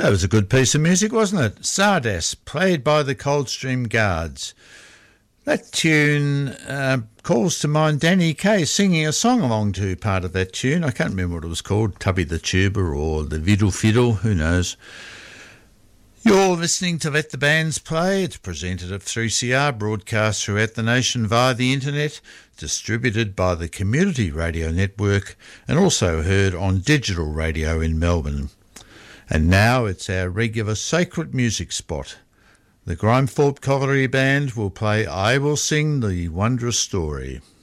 That was a good piece of music, wasn't it? Sardas, played by the Coldstream Guards. That tune calls to mind Danny Kaye singing a song along to part of that tune. I can't remember what it was called, Tubby the Tuba or the Viddle Fiddle, who knows. You're listening to Let the Bands Play. It's presented at 3CR, broadcast throughout the nation via the internet, distributed by the Community Radio Network, and also heard on digital radio in Melbourne. And now it's our regular sacred music spot. The Grimethorpe Cavalry Band will play I Will Sing the Wondrous Story.